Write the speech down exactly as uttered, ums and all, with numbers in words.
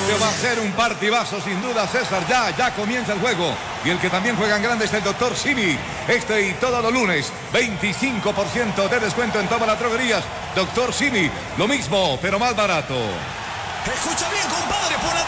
Este va a ser un partidazo sin duda, César. Ya, ya comienza el juego. Y el que también juega en grande es el doctor Simi. Este y todos los lunes, veinticinco por ciento de descuento en todas las droguerías. doctor Simi, lo mismo, pero más barato. Escucha bien, compadre, por atrás